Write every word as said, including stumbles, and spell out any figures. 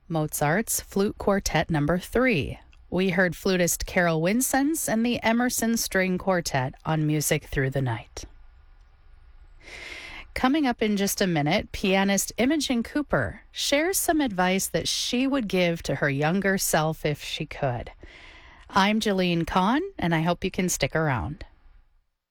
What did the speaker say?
Mozart's Flute Quartet Number three. We heard flutist Carol Winsons and the Emerson String Quartet on Music Through the Night. Coming up in just a minute, pianist Imogen Cooper shares some advice that she would give to her younger self if she could. I'm Jeline Kahn, and I hope you can stick around.